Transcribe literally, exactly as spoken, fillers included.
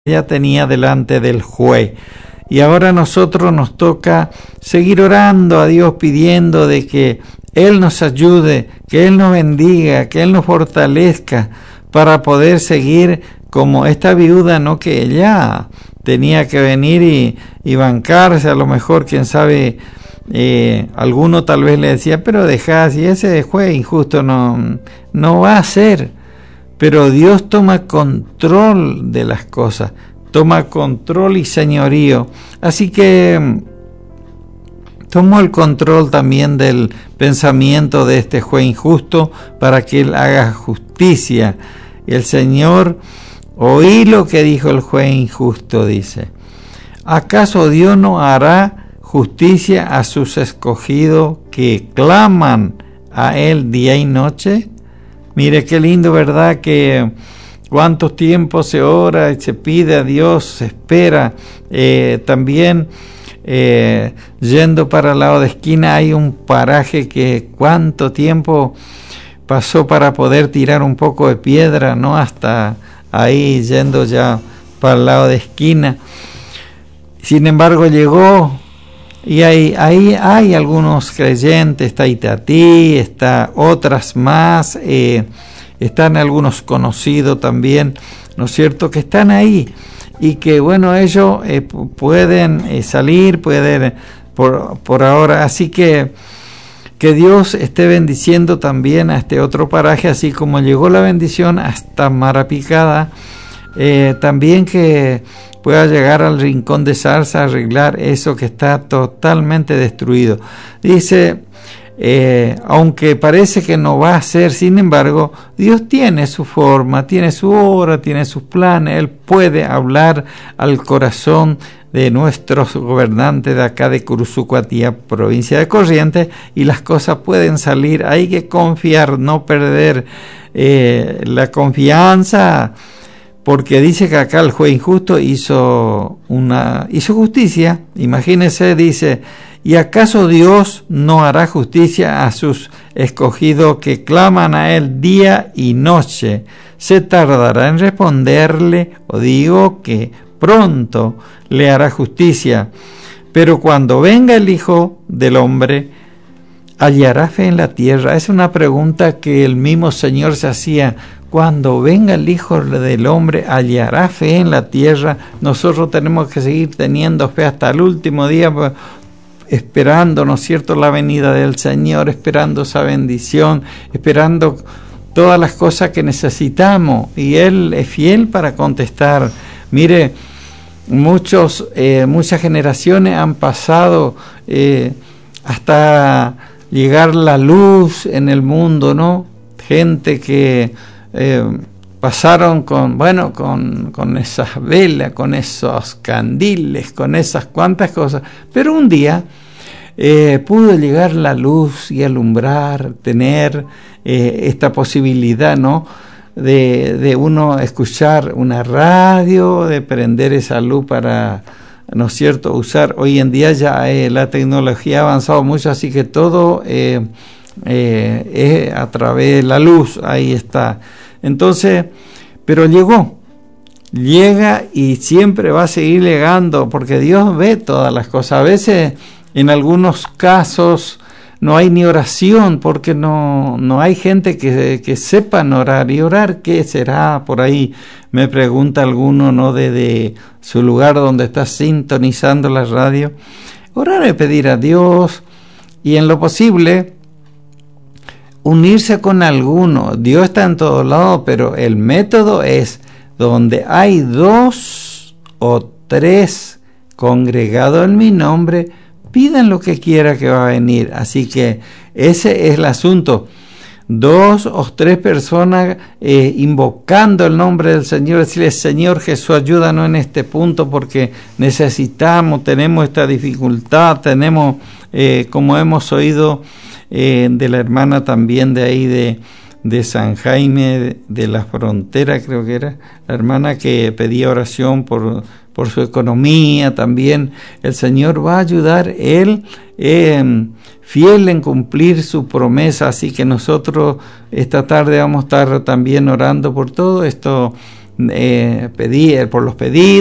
ya tenía delante del juez. Y ahora a nosotros nos toca seguir orando a Dios, pidiendo de que Él nos ayude, que Él nos bendiga, que Él nos fortalezca para poder seguir como esta viuda, ¿no? Que ella tenía que venir y, y bancarse, a lo mejor, quién sabe, eh, alguno tal vez le decía, pero dejá, si ese juez injusto no, no va a ser. Pero Dios toma control de las cosas, toma control y señorío. Así que tomó el control también del pensamiento de este juez injusto para que él haga justicia. El Señor, oí lo que dijo el juez injusto, dice: ¿acaso Dios no hará justicia a sus escogidos que claman a Él día y noche? Mire qué lindo, ¿verdad? Que cuántos tiempos se ora y se pide a Dios, se espera. Eh, también eh, yendo para el lado de esquina hay un paraje que cuánto tiempo pasó para poder tirar un poco de piedra, ¿no? Hasta ahí yendo ya para el lado de esquina. Sin embargo llegó. Y ahí, ahí hay algunos creyentes, está Itatí, está otras más, eh, están algunos conocidos también, ¿no es cierto?, que están ahí y que, bueno, ellos eh, pueden eh, salir, pueden por, por ahora, así que que Dios esté bendiciendo también a este otro paraje, así como llegó la bendición hasta Marapicada, eh, también que pueda llegar al rincón de Zarza a arreglar eso que está totalmente destruido. Dice, eh, aunque parece que no va a ser, sin embargo, Dios tiene su forma, tiene su hora, tiene sus planes. Él puede hablar al corazón de nuestros gobernantes de acá de Curuzucuatía, provincia de Corrientes, y las cosas pueden salir. Hay que confiar, no perder eh, la confianza, porque dice que acá el juez injusto hizo una hizo justicia. Imagínese, dice: ¿y acaso Dios no hará justicia a sus escogidos que claman a Él día y noche? ¿Se tardará en responderle? O digo que pronto le hará justicia. Pero cuando venga el Hijo del Hombre, ¿hallará fe en la tierra? Es una pregunta que el mismo Señor se hacía. Cuando venga el Hijo del Hombre, ¿hallará fe en la tierra? Nosotros tenemos que seguir teniendo fe hasta el último día, esperando, ¿no es cierto?, la venida del Señor, esperando esa bendición, esperando todas las cosas que necesitamos. Y Él es fiel para contestar. Mire, muchos, eh, muchas generaciones han pasado eh, hasta llegar la luz en el mundo, ¿no? Gente que Eh, pasaron con, bueno, con, con esas velas, con esos candiles, con esas cuantas cosas, pero un día eh, pudo llegar la luz y alumbrar, tener eh, esta posibilidad, ¿no?, de, de uno escuchar una radio, de prender esa luz para, ¿no es cierto?, usar. Hoy en día ya eh, la tecnología ha avanzado mucho, así que todo eh, eh, es a través de la luz. Ahí está. Entonces, pero llegó, llega y siempre va a seguir llegando, porque Dios ve todas las cosas. A veces, en algunos casos, no hay ni oración, porque no, no hay gente que, que sepan orar. ¿Y orar qué será? Por ahí me pregunta alguno, ¿no?, de, de su lugar donde está sintonizando la radio. Orar es pedir a Dios y en lo posible unirse con alguno. Dios está en todos lados, pero el método es donde hay dos o tres congregados en mi nombre, pidan lo que quiera que va a venir. Así que ese es el asunto. Dos o tres personas eh, invocando el nombre del Señor, decirle: Señor Jesús, ayúdanos en este punto porque necesitamos, tenemos esta dificultad, tenemos, eh, como hemos oído Eh, de la hermana también de ahí de, de San Jaime de, de la Frontera, creo que era la hermana que pedía oración por, por su economía también. El Señor va a ayudar, Él eh, fiel en cumplir su promesa, así que nosotros esta tarde vamos a estar también orando por todo esto eh, pedir, por los pedidos,